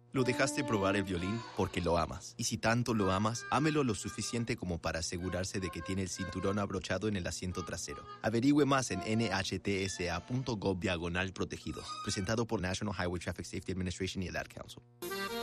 Lo dejaste probar el violín porque lo amas. Y si tanto lo amas, ámelo lo suficiente como para asegurarse de que tiene el cinturón abrochado en el asiento trasero. Averigüe más en nhtsa.gov/protegidos. Presentado por National Highway Traffic Safety Administration y el Ad Council.